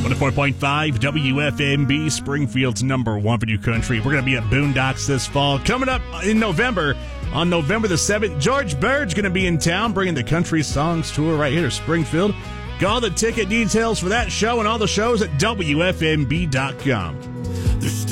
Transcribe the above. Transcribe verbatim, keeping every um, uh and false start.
one oh four point five W F M B, Springfield's number one for new country. We're going to be at Boondocks this fall. Coming up in November, on November the seventh, George Bird's going to be in town bringing the Country Songs Tour right here to Springfield. Got all the ticket details for that show and all the shows at W F M B dot com.